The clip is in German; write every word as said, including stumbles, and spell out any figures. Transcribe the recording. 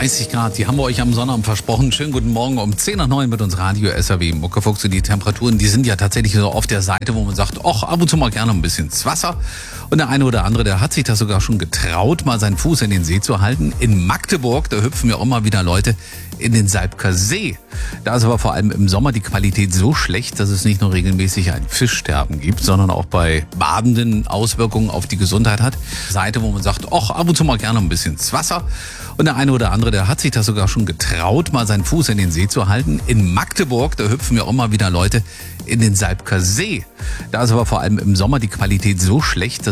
dreißig Grad, die haben wir euch am Sonnabend versprochen. Schönen guten Morgen um zehn nach neun mit uns Radio S R W Muckefuchs. Und die Temperaturen, die sind ja tatsächlich so auf der Seite, wo man sagt, ach, ab und zu mal gerne ein bisschen ins Wasser. Und der eine oder andere, der hat sich das sogar schon getraut, mal seinen Fuß in den See zu halten. In Magdeburg, da hüpfen ja auch mal wieder Leute in den Salbker See. Da ist aber vor allem im Sommer die Qualität so schlecht, dass es nicht nur regelmäßig ein Fischsterben gibt, sondern auch bei Badenden Auswirkungen auf die Gesundheit hat. Seite, wo man sagt, ach, ab und zu mal gerne ein bisschen ins Wasser. Und der eine oder andere, der hat sich das sogar schon getraut, mal seinen Fuß in den See zu halten. In Magdeburg, da hüpfen ja auch mal wieder Leute in den Salbker See. Da ist aber vor allem im Sommer die Qualität so schlecht, dass